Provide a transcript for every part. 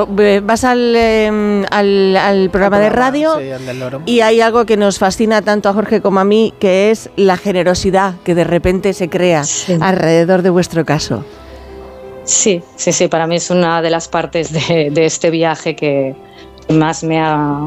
cuando vas al programa de radio, sí, el del loro, y hay algo que nos fascina tanto a Jorge como a mí, que es la generosidad que de repente se crea alrededor de vuestro caso. Sí, para mí es una de las partes de este viaje que más me ha...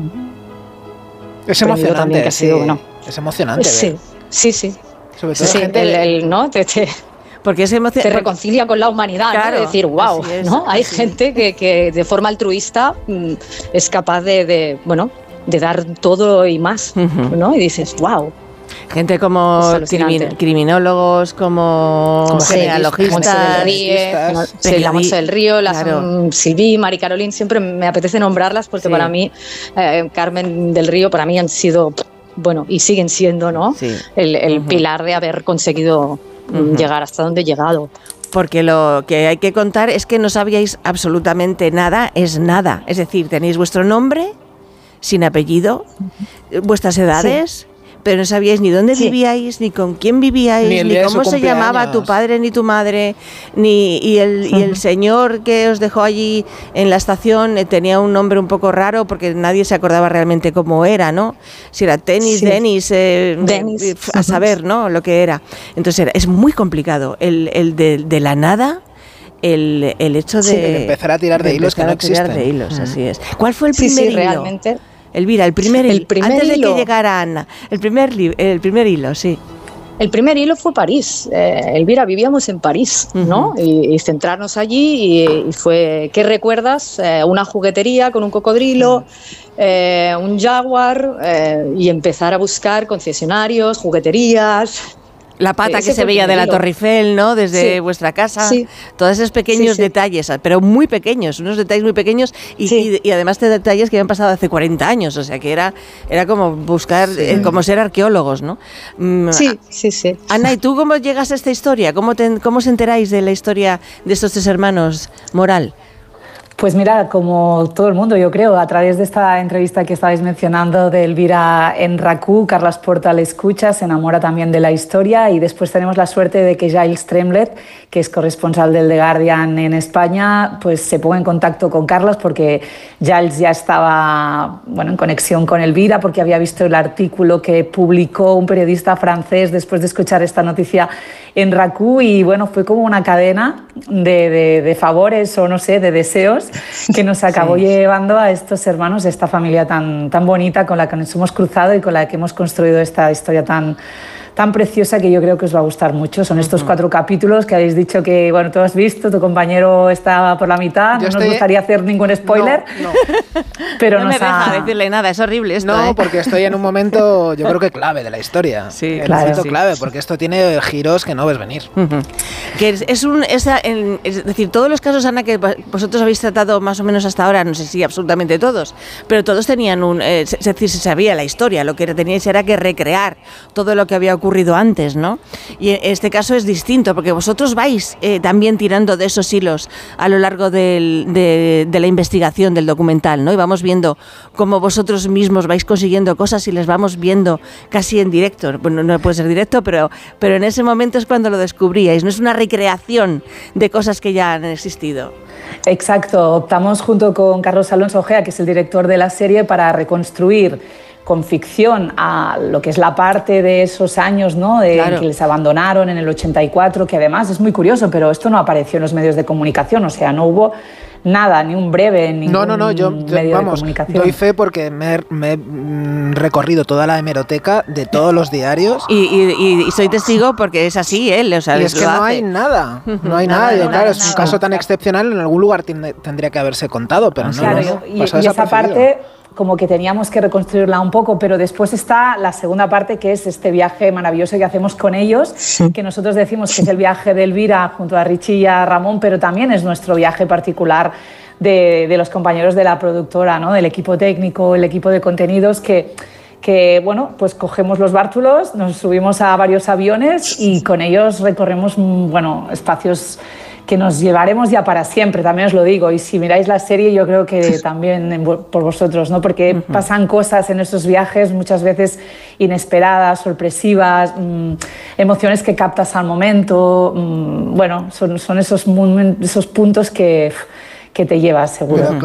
Es emocionante también, que ha sido, bueno, es emocionante. Sí. Sobre todo gente... ¿no? Porque te reconcilia con la humanidad, claro, ¿no? Decir, wow, ¿no? Hay gente que de forma altruista es capaz de dar todo y más, ¿no? Y dices, wow. Gente como criminólogos, como genealogistas, la Monse del Río, Silví, Mari Carolín, siempre me apetece nombrarlas porque para mí, Carmen del Río, para mí han sido, y siguen siendo, ¿no? Sí. El pilar de haber conseguido llegar hasta donde he llegado. Porque lo que hay que contar es que no sabíais absolutamente nada, es nada. Es decir, tenéis vuestro nombre, sin apellido, vuestras edades, pero no sabíais ni dónde vivíais, ni con quién vivíais, ni cómo se llamaba tu padre ni tu madre, y el señor que os dejó allí en la estación tenía un nombre un poco raro porque nadie se acordaba realmente cómo era, ¿no? Si era Denis, a saber, ¿no? Lo que era. Entonces es muy complicado el de la nada. El hecho de empezar a tirar de hilos que no existen. Así es. ¿Cuál fue el primer hilo? Realmente. Elvira, el primer hilo, antes de hilo. Que llegara Ana, el primer hilo, sí. El primer hilo fue París. Elvira, vivíamos en París, ¿no? Y centrarnos allí y fue, ¿qué recuerdas? Una juguetería con un cocodrilo, un jaguar, y empezar a buscar concesionarios, jugueteras. La pata que se veía de la Torre Eiffel, ¿no? Desde vuestra casa. Sí. Todos esos pequeños detalles, pero muy pequeños, unos detalles muy pequeños y además de detalles que habían pasado hace 40 años. O sea, que era como buscar, como ser arqueólogos, ¿no? Sí. Ana, ¿y tú cómo llegas a esta historia? ¿Cómo os enteráis de la historia de estos tres hermanos Moral? Pues mira, como todo el mundo, yo creo, a través de esta entrevista que estabais mencionando de Elvira en RAC1, Carles Porta la escucha, se enamora también de la historia, y después tenemos la suerte de que Giles Tremlett, que es corresponsal del The Guardian en España, pues se ponga en contacto con Carles porque Giles ya estaba en conexión con Elvira porque había visto el artículo que publicó un periodista francés después de escuchar esta noticia en RAC1, y fue como una cadena de favores o no sé, de deseos que nos acabó llevando a estos hermanos, a esta familia tan bonita con la que nos hemos cruzado y con la que hemos construido esta historia tan preciosa que yo creo que os va a gustar mucho. Son estos 4 capítulos que habéis dicho que, tú has visto, tu compañero está por la mitad, no nos gustaría hacer ningún spoiler. No. Pero no me deja decirle nada, es horrible esto. No, porque estoy en un momento, yo creo que clave de la historia. Sí, el momento clave, porque esto tiene giros que no ves venir. Que es decir, todos los casos, Ana, que vosotros habéis tratado más o menos hasta ahora, no sé si absolutamente todos, pero todos tenían es decir, se sabía la historia, lo que teníais era que recrear todo lo que había ocurrido antes, ¿no? Y en este caso es distinto, porque vosotros vais también tirando de esos hilos a lo largo de la investigación del documental, ¿no? Y vamos viendo cómo vosotros mismos vais consiguiendo cosas y les vamos viendo casi en directo. Bueno, no puede ser directo, pero en ese momento es cuando lo descubríais, no es una recreación de cosas que ya han existido. Exacto, optamos junto con Carlos Alonso Ojea, que es el director de la serie, para reconstruir con ficción a lo que es la parte de esos años, ¿no? Que les abandonaron en el 84, que además es muy curioso, pero esto no apareció en los medios de comunicación, o sea, no hubo nada, ni un breve, ni no, yo medio de comunicación. Doy fe porque me he recorrido toda la hemeroteca de todos los diarios. Y soy testigo porque es así, él, o sea, y es que no hay nada, no hay nada. Claro, es un caso tan excepcional, en algún lugar tendría que haberse contado, pero no. Claro, y esa parte como que teníamos que reconstruirla un poco, pero después está la segunda parte, que es este viaje maravilloso que hacemos con ellos, que nosotros decimos que es el viaje de Elvira junto a Richie y a Ramón, pero también es nuestro viaje particular de los compañeros de la productora, ¿no? Del equipo técnico, el equipo de contenidos, que pues cogemos los bártulos, nos subimos a varios aviones y con ellos recorremos espacios que nos llevaremos ya para siempre, también os lo digo. Y si miráis la serie, yo creo que también por vosotros, ¿no? Porque pasan cosas en esos viajes muchas veces inesperadas, sorpresivas, emociones que captas al momento. Son esos puntos que te llevas, seguro.